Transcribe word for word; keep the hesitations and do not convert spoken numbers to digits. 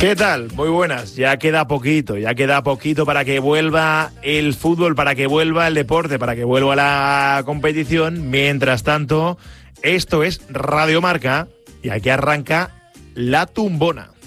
¿Qué tal? Muy buenas. Ya queda poquito, ya queda poquito para que vuelva el fútbol, para que vuelva el deporte, para que vuelva la competición. Mientras tanto, esto es Radio Marca y aquí arranca La Tumbona.